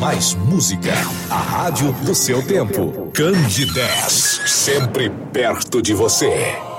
mais música. A rádio do seu tempo. Candidez, sempre perto de você.